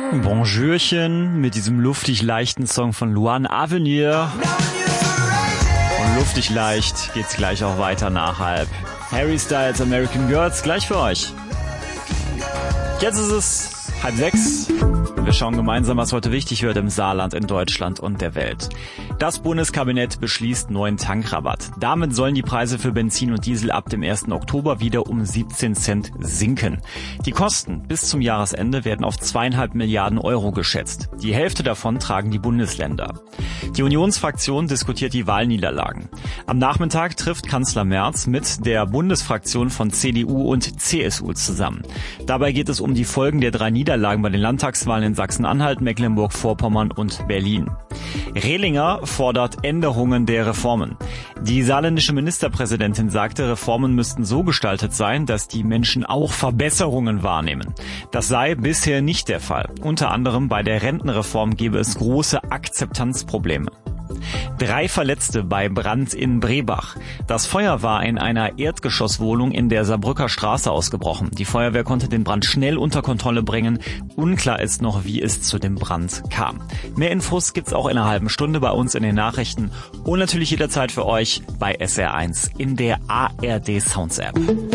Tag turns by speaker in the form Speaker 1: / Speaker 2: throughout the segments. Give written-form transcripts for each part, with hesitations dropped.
Speaker 1: Bonjourchen mit diesem luftig leichten Song von Luan Avenir. Und luftig leicht geht's gleich auch weiter nach halb. Harry Styles, American Girls, gleich für euch. Jetzt ist es 5:30. Wir schauen gemeinsam, was heute wichtig wird im Saarland, in Deutschland und der Welt. Das Bundeskabinett beschließt neuen Tankrabatt. Damit sollen die Preise für Benzin und Diesel ab dem 1. Oktober wieder um 17 Cent sinken. Die Kosten bis zum Jahresende werden auf 2,5 Milliarden Euro geschätzt. Die Hälfte davon tragen die Bundesländer. Die Unionsfraktion diskutiert die Wahlniederlagen. Am Nachmittag trifft Kanzler Merz mit der Bundesfraktion von CDU und CSU zusammen. Dabei geht es um die Folgen der 3 Niederlagen bei den Landtagswahlen in Sachsen-Anhalt, Mecklenburg-Vorpommern und Berlin. Rehlinger fordert Änderungen der Reformen. Die saarländische Ministerpräsidentin sagte, Reformen müssten so gestaltet sein, dass die Menschen auch Verbesserungen wahrnehmen. Das sei bisher nicht der Fall. Unter anderem bei der Rentenreform gebe es große Akzeptanzprobleme. 3 Verletzte bei Brand in Brebach. Das Feuer war in einer Erdgeschosswohnung in der Saarbrücker Straße ausgebrochen. Die Feuerwehr konnte den Brand schnell unter Kontrolle bringen. Unklar ist noch, wie es zu dem Brand kam. Mehr Infos gibt's auch in einer halben Stunde bei uns in den Nachrichten und natürlich jederzeit für euch bei SR1 in der ARD Sounds App.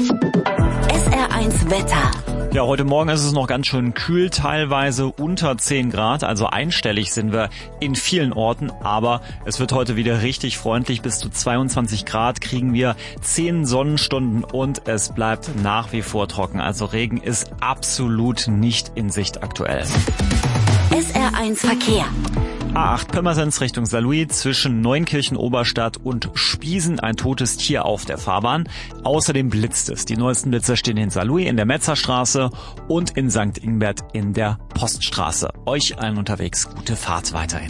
Speaker 2: SR1 Wetter.
Speaker 1: Ja, heute Morgen ist es noch ganz schön kühl, teilweise unter 10 Grad, also einstellig sind wir in vielen Orten, aber es wird heute wieder richtig freundlich. Bis zu 22 Grad kriegen wir 10 Sonnenstunden und es bleibt nach wie vor trocken, also Regen ist absolut nicht in Sicht aktuell.
Speaker 2: SR1 Verkehr.
Speaker 1: A8 Pirmasens Richtung Saarlouis, zwischen Neunkirchen-Oberstadt und Spiesen ein totes Tier auf der Fahrbahn. Außerdem blitzt es. Die neuesten Blitzer stehen in Saarlouis in der Metzerstraße und in St. Ingbert in der Poststraße. Euch allen unterwegs gute Fahrt weiterhin.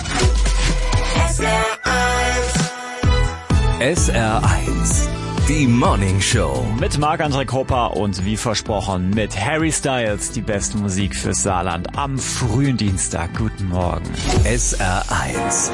Speaker 3: SR1, die Morning Show.
Speaker 1: Mit Marc-André Kopper und wie versprochen mit Harry Styles, die beste Musik fürs Saarland am frühen Dienstag. Guten Morgen.
Speaker 3: SR1.